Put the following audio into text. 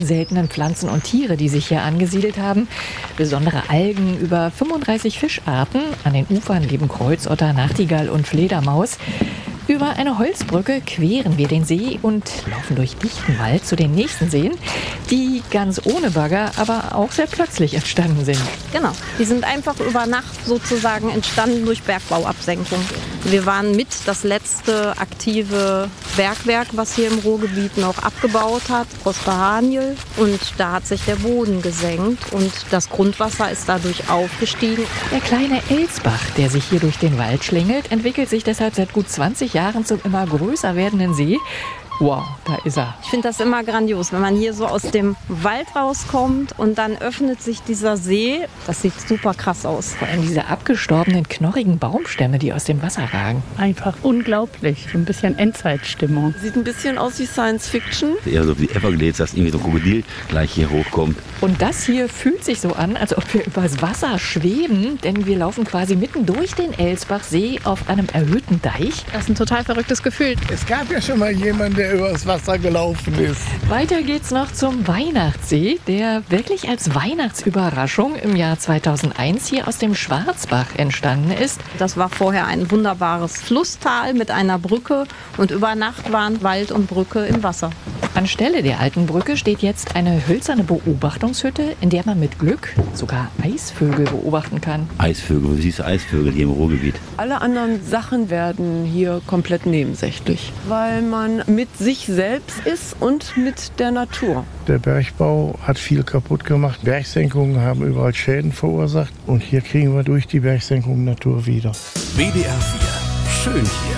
seltenen Pflanzen und Tiere, die sich hier angesiedelt haben. Besondere Algen, über 35 Fischarten. An den Ufern leben Kreuzotter, Nachtigall und Fledermaus. Über eine Holzbrücke queren wir den See und laufen durch dichten Wald zu den nächsten Seen, die ganz ohne Bagger, aber auch sehr plötzlich entstanden sind. Genau, die sind einfach über Nacht sozusagen entstanden durch Bergbauabsenkung. Wir waren mit das letzte aktive Bergwerk, was hier im Ruhrgebiet noch abgebaut hat, Prosperhaniel. Und da hat sich der Boden gesenkt und das Grundwasser ist dadurch aufgestiegen. Der kleine Elsbach, der sich hier durch den Wald schlängelt, entwickelt sich deshalb seit gut 20 Jahren zum immer größer werdenden See. Wow, da ist er. Ich finde das immer grandios, wenn man hier so aus dem Wald rauskommt und dann öffnet sich dieser See. Das sieht super krass aus. Vor allem diese abgestorbenen, knorrigen Baumstämme, die aus dem Wasser ragen. Einfach unglaublich. So ein bisschen Endzeitstimmung. Sieht ein bisschen aus wie Science Fiction. Eher so wie Everglades, dass irgendwie so ein Krokodil gleich hier hochkommt. Und das hier fühlt sich so an, als ob wir übers Wasser schweben, denn wir laufen quasi mitten durch den Elsbachsee auf einem erhöhten Deich. Das ist ein total verrücktes Gefühl. Es gab ja schon mal jemanden, der übers Wasser gelaufen ist. Weiter geht's noch zum Weihnachtssee, der wirklich als Weihnachtsüberraschung im Jahr 2001 hier aus dem Schwarzbach entstanden ist. Das war vorher ein wunderbares Flusstal mit einer Brücke und über Nacht waren Wald und Brücke im Wasser. Anstelle der alten Brücke steht jetzt eine hölzerne Beobachtungshütte, in der man mit Glück sogar Eisvögel beobachten kann. Eisvögel, wie siehst du Eisvögel hier im Ruhrgebiet? Alle anderen Sachen werden hier komplett nebensächlich, weil man mit sich selbst ist und mit der Natur. Der Bergbau hat viel kaputt gemacht. Bergsenkungen haben überall Schäden verursacht. Und hier kriegen wir durch die Bergsenkung Natur wieder. WDR 4. Schön hier.